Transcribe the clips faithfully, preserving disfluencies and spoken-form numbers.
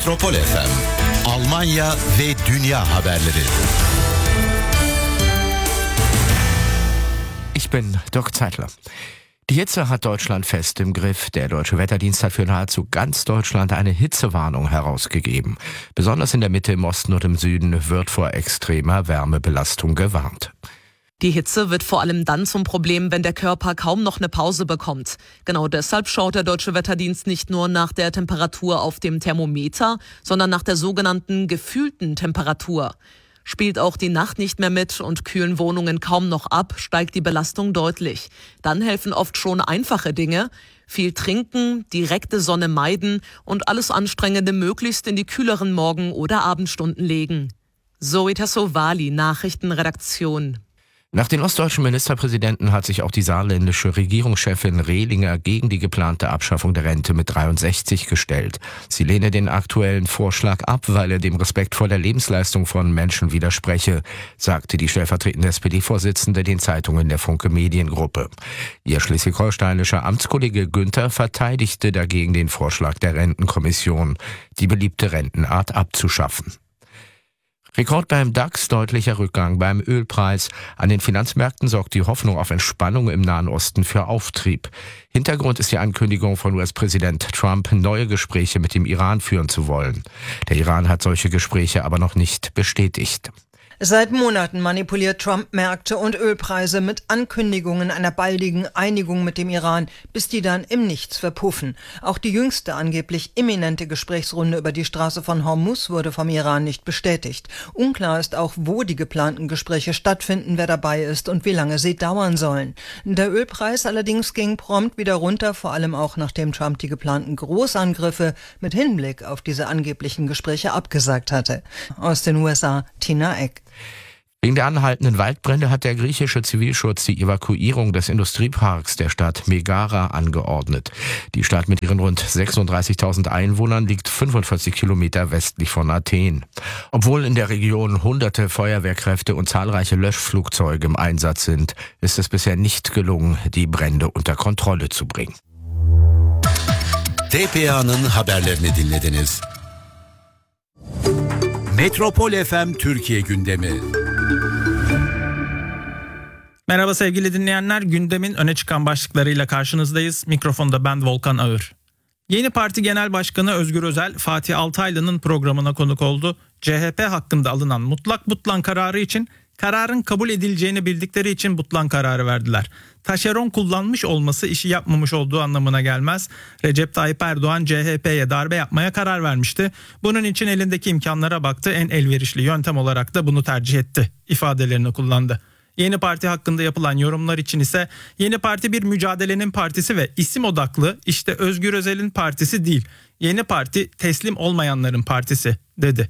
Metropol F M, Almanya ve dünya haberleri. Ich bin Dirk Zeitler. Die Hitze hat Deutschland fest im Griff. Der Deutsche Wetterdienst hat für nahezu ganz Deutschland eine Hitzewarnung herausgegeben. Besonders in der Mitte, im Osten und im Süden wird vor extremer Wärmebelastung gewarnt. Die Hitze wird vor allem dann zum Problem, wenn der Körper kaum noch eine Pause bekommt. Genau deshalb schaut der Deutsche Wetterdienst nicht nur nach der Temperatur auf dem Thermometer, sondern nach der sogenannten gefühlten Temperatur. Spielt auch die Nacht nicht mehr mit und kühlen Wohnungen kaum noch ab, steigt die Belastung deutlich. Dann helfen oft schon einfache Dinge. Viel trinken, direkte Sonne meiden und alles Anstrengende möglichst in die kühleren Morgen- oder Abendstunden legen. Zoe Tassovali, Nachrichtenredaktion. Nach den ostdeutschen Ministerpräsidenten hat sich auch die saarländische Regierungschefin Rehlinger gegen die geplante Abschaffung der Rente mit dreiundsechzig gestellt. Sie lehne den aktuellen Vorschlag ab, weil er dem Respekt vor der Lebensleistung von Menschen widerspreche, sagte die stellvertretende S P D-Vorsitzende den Zeitungen der Funke Mediengruppe. Ihr schleswig-holsteinischer Amtskollege Günther verteidigte dagegen den Vorschlag der Rentenkommission, die beliebte Rentenart abzuschaffen. Rekord beim DAX, deutlicher Rückgang beim Ölpreis. An den Finanzmärkten sorgt die Hoffnung auf Entspannung im Nahen Osten für Auftrieb. Hintergrund ist die Ankündigung von U S-Präsident Trump, neue Gespräche mit dem Iran führen zu wollen. Der Iran hat solche Gespräche aber noch nicht bestätigt. Seit Monaten manipuliert Trump Märkte und Ölpreise mit Ankündigungen einer baldigen Einigung mit dem Iran, bis die dann im Nichts verpuffen. Auch die jüngste angeblich imminente Gesprächsrunde über die Straße von Hormuz wurde vom Iran nicht bestätigt. Unklar ist auch, wo die geplanten Gespräche stattfinden, wer dabei ist und wie lange sie dauern sollen. Der Ölpreis allerdings ging prompt wieder runter, vor allem auch nachdem Trump die geplanten Großangriffe mit Hinblick auf diese angeblichen Gespräche abgesagt hatte. Aus den U S A, Tina Eck. Wegen der anhaltenden Waldbrände hat der griechische Zivilschutz die Evakuierung des Industrieparks der Stadt Megara angeordnet. Die Stadt mit ihren rund sechsunddreißigtausend Einwohnern liegt fünfundvierzig Kilometer westlich von Athen. Obwohl in der Region hunderte Feuerwehrkräfte und zahlreiche Löschflugzeuge im Einsatz sind, ist es bisher nicht gelungen, die Brände unter Kontrolle zu bringen. T P A'nın haberlerini dinlediniz. Metropol F M Türkiye gündemi. Merhaba sevgili dinleyenler, gündemin öne çıkan başlıklarıyla karşınızdayız. Mikrofonda ben Volkan Ağır. Yeni Parti Genel Başkanı Özgür Özel, Fatih Altaylı'nın programına konuk oldu. C H P hakkında alınan mutlak butlan kararı için kararın kabul edileceğini bildikleri için butlan kararı verdiler. Taşeron kullanmış olması işi yapmamış olduğu anlamına gelmez. Recep Tayyip Erdoğan C H P'ye darbe yapmaya karar vermişti. Bunun için elindeki imkanlara baktı, en elverişli yöntem olarak da bunu tercih etti ifadelerini kullandı. Yeni Parti hakkında yapılan yorumlar için ise Yeni Parti bir mücadelenin partisi ve isim odaklı, işte Özgür Özel'in partisi değil. Yeni Parti teslim olmayanların partisi dedi.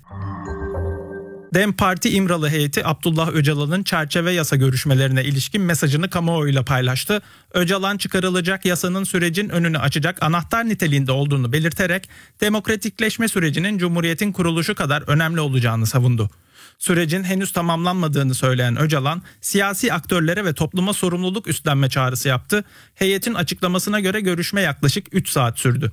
DEM Parti İmralı heyeti Abdullah Öcalan'ın çerçeve yasa görüşmelerine ilişkin mesajını kamuoyuyla paylaştı. Öcalan çıkarılacak yasanın sürecin önünü açacak anahtar niteliğinde olduğunu belirterek demokratikleşme sürecinin Cumhuriyet'in kuruluşu kadar önemli olacağını savundu. Sürecin henüz tamamlanmadığını söyleyen Öcalan, siyasi aktörlere ve topluma sorumluluk üstlenme çağrısı yaptı. Heyetin açıklamasına göre görüşme yaklaşık üç saat sürdü.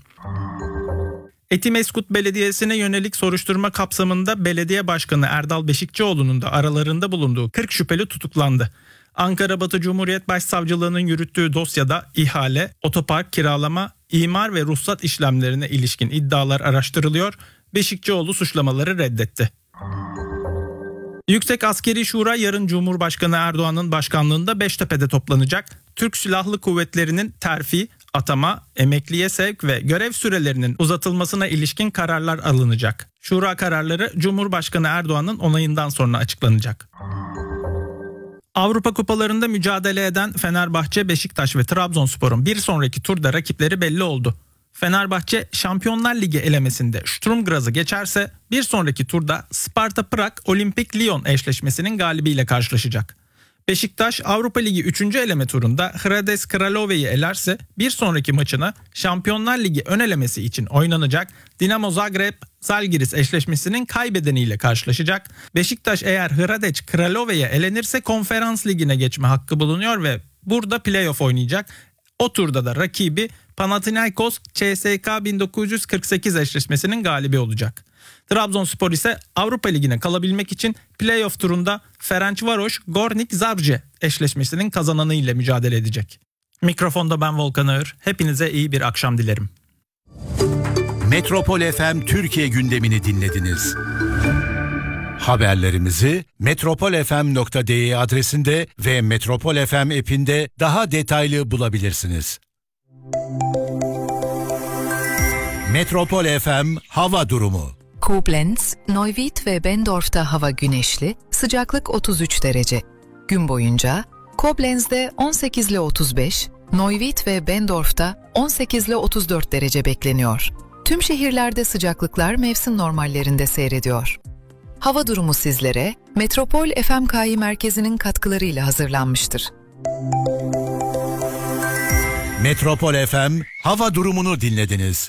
Etimeskut Belediyesi'ne yönelik soruşturma kapsamında belediye başkanı Erdal Beşikçioğlu'nun da aralarında bulunduğu kırk şüpheli tutuklandı. Ankara Batı Cumhuriyet Başsavcılığı'nın yürüttüğü dosyada ihale, otopark kiralama, imar ve ruhsat işlemlerine ilişkin iddialar araştırılıyor. Beşikçioğlu suçlamaları reddetti. Yüksek Askeri Şura yarın Cumhurbaşkanı Erdoğan'ın başkanlığında Beştepe'de toplanacak. Türk Silahlı Kuvvetleri'nin terfi, atama, emekliye sevk ve görev sürelerinin uzatılmasına ilişkin kararlar alınacak. Şura kararları Cumhurbaşkanı Erdoğan'ın onayından sonra açıklanacak. Avrupa Kupalarında mücadele eden Fenerbahçe, Beşiktaş ve Trabzonspor'un bir sonraki turda rakipleri belli oldu. Fenerbahçe Şampiyonlar Ligi elemesinde Sturm Graz'ı geçerse bir sonraki turda Sparta Prag Olimpik Lyon eşleşmesinin galibiyle karşılaşacak. Beşiktaş Avrupa Ligi üçüncü eleme turunda Hradec Kralove'yi elerse bir sonraki maçına Şampiyonlar Ligi ön elemesi için oynanacak Dinamo Zagreb Zalgiris eşleşmesinin kaybedeniyle karşılaşacak. Beşiktaş eğer Hradec Kralove'ye elenirse Konferans Ligi'ne geçme hakkı bulunuyor ve burada playoff oynayacak. O turda da rakibi Panathinaikos C S K bin dokuz yüz kırk sekiz eşleşmesinin galibi olacak. Trabzonspor ise Avrupa Ligi'ne kalabilmek için playoff turunda Ferencvaros Gornik Zabrze eşleşmesinin kazananı ile mücadele edecek. Mikrofonda ben Volkan Ağır. Hepinize iyi bir akşam dilerim. Metropol F M Türkiye gündemini dinlediniz. Haberlerimizi metropol f m nokta d e adresinde ve Metropol F M app'inde daha detaylı bulabilirsiniz. Metropol F M hava durumu. Koblenz, Neuwied ve Bendorf'ta hava güneşli, sıcaklık otuz üç derece. Gün boyunca Koblenz'de on sekiz ile otuz beş, Neuwied ve Bendorf'ta on sekiz ile otuz dört derece bekleniyor. Tüm şehirlerde sıcaklıklar mevsim normallerinde seyrediyor. Hava durumu sizlere Metropol F M K I merkezinin katkılarıyla hazırlanmıştır. Metropol F M hava durumunu dinlediniz.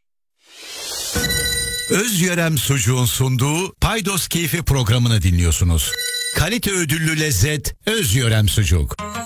Özyörem Sucuğun sunduğu Paydos Keyfi programını dinliyorsunuz. Kalite ödüllü lezzet Özyörem Sucuk.